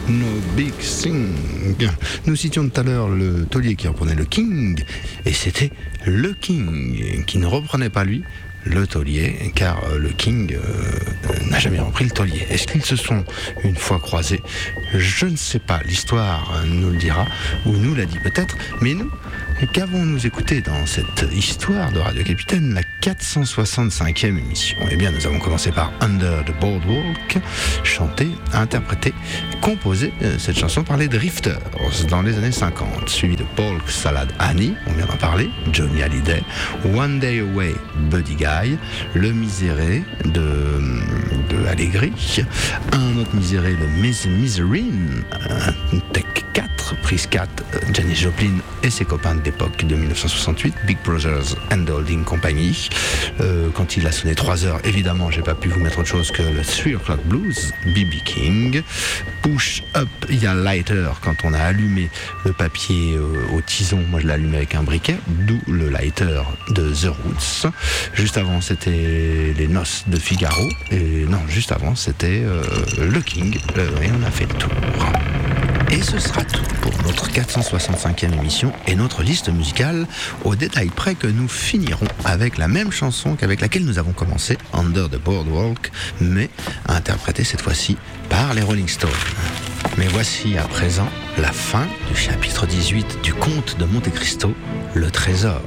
No Big Thing. Nous citions tout à l'heure le taulier qui reprenait le King, et c'était le King qui ne reprenait pas lui le taulier, car le King n'a jamais repris le taulier. Est-ce qu'ils se sont une fois croisés? Je ne sais pas, l'histoire nous le dira, ou nous l'a dit peut-être, mais nous, qu'avons-nous écouté dans cette histoire de Radio Capitaine, la 465e émission? Eh bien, nous avons commencé par Under the Boardwalk, chanté, interprété, composé, cette chanson par les Drifters dans les années 50, suivi de Polk Salad Annie, on vient d'en parler, Johnny Hallyday, One Day Away, Buddy Guy, le Miséré de Allegri, un autre Miséré, le Miserine, Tech 4, prise 4, Janis Joplin et ses copains d'époque de 1968, Big Brothers and the Holding Company. Quand il a sonné 3 heures, évidemment, j'ai pas pu vous mettre autre chose que le 3 O'Clock Blues, B.B. King. Push Up Ya Lighter, quand on a allumé le papier au tison, moi je l'ai allumé avec un briquet, d'où le lighter de The Roots. Juste avant, c'était les Noces de Figaro, et non, juste avant, c'était le King, et on a fait le tour. Et ce sera tout pour notre 465e émission et notre liste musicale, au détail près que nous finirons avec la même chanson qu'avec laquelle nous avons commencé, Under the Boardwalk, mais interprétée cette fois-ci par les Rolling Stones. Mais voici à présent la fin du chapitre 18 du conte de Monte Cristo, le trésor.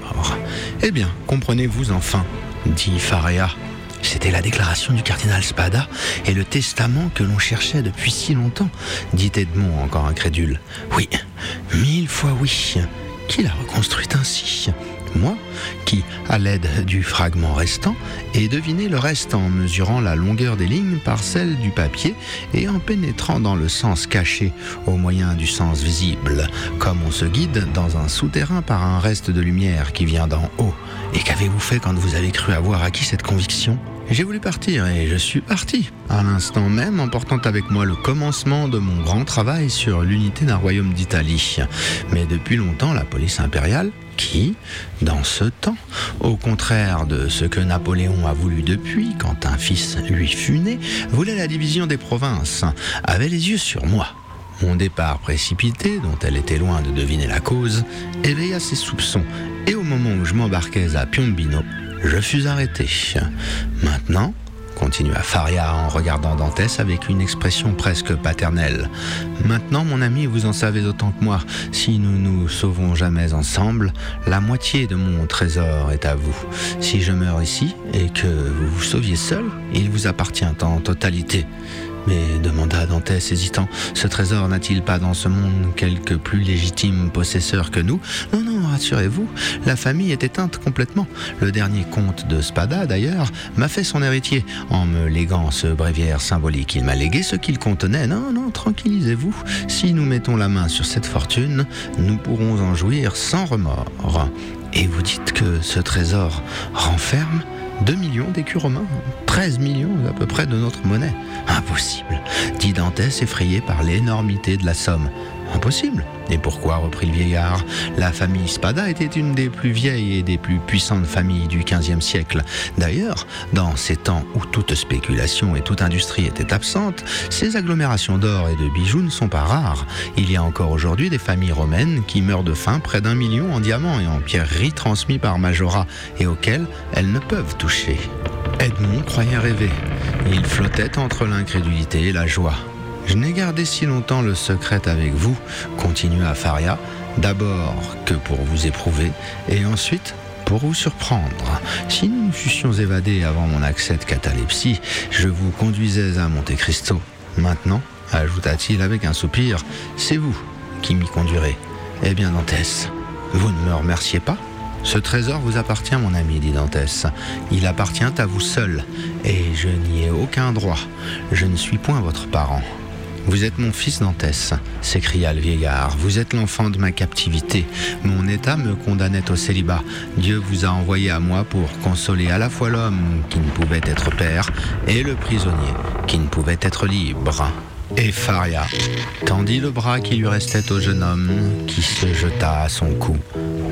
Eh bien, comprenez-vous enfin, dit Faria. C'était la déclaration du cardinal Spada et le testament que l'on cherchait depuis si longtemps, dit Edmond, encore incrédule. Oui, 1000 fois oui, qui l'a reconstruite ainsi. Moi, qui, à l'aide du fragment restant, ai deviné le reste en mesurant la longueur des lignes par celle du papier et en pénétrant dans le sens caché au moyen du sens visible, comme on se guide dans un souterrain par un reste de lumière qui vient d'en haut. Et qu'avez-vous fait quand vous avez cru avoir acquis cette conviction ? J'ai voulu partir et je suis parti, à l'instant même emportant avec moi le commencement de mon grand travail sur l'unité d'un royaume d'Italie. Mais depuis longtemps, la police impériale, qui, dans ce temps, au contraire de ce que Napoléon a voulu depuis, quand un fils lui fut né, voulait la division des provinces, avait les yeux sur moi. Mon départ précipité, dont elle était loin de deviner la cause, éveilla ses soupçons, et au moment où je m'embarquais à Piombino, je fus arrêté. Maintenant, continua Faria en regardant Dantès avec une expression presque paternelle. Maintenant, mon ami, vous en savez autant que moi. Si nous nous sauvons jamais ensemble, la moitié de mon trésor est à vous. Si je meurs ici et que vous vous sauviez seul, il vous appartient en totalité. Mais, demanda Dantès hésitant, ce trésor n'a-t-il pas dans ce monde quelque plus légitime possesseur que nous ? Non, non, rassurez-vous, la famille est éteinte complètement. Le dernier comte de Spada, d'ailleurs, m'a fait son héritier en me léguant ce bréviaire symbolique. Il m'a légué ce qu'il contenait. Non, non, tranquillisez-vous. Si nous mettons la main sur cette fortune, nous pourrons en jouir sans remords. Et vous dites que ce trésor renferme 2 millions d'écus romains, 13 millions à peu près de notre monnaie. Impossible, dit Dantès effrayé par l'énormité de la somme. Impossible. Et pourquoi, reprit le vieillard. La famille Spada était une des plus vieilles et des plus puissantes familles du XVe siècle. D'ailleurs, dans ces temps où toute spéculation et toute industrie étaient absentes, ces agglomérations d'or et de bijoux ne sont pas rares. Il y a encore aujourd'hui des familles romaines qui meurent de faim près d'1 million en diamants et en pierreries transmis par Majorat et auxquelles elles ne peuvent toucher. Edmond croyait rêver. Il flottait entre l'incrédulité et la joie. Je n'ai gardé si longtemps le secret avec vous, continua Faria, d'abord que pour vous éprouver, et ensuite pour vous surprendre. Si nous nous fussions évadés avant mon accès de catalepsie, je vous conduisais à Monte Cristo. Maintenant, ajouta-t-il avec un soupir, c'est vous qui m'y conduirez. Eh bien, Dantès, vous ne me remerciez pas ? Ce trésor vous appartient, mon ami, dit Dantès. Il appartient à vous seul, et je n'y ai aucun droit. Je ne suis point votre parent. Vous êtes mon fils, Dantès, s'écria le vieillard. Vous êtes l'enfant de ma captivité. Mon état me condamnait au célibat. Dieu vous a envoyé à moi pour consoler à la fois l'homme qui ne pouvait être père et le prisonnier qui ne pouvait être libre. Et Faria tendit le bras qui lui restait au jeune homme qui se jeta à son cou.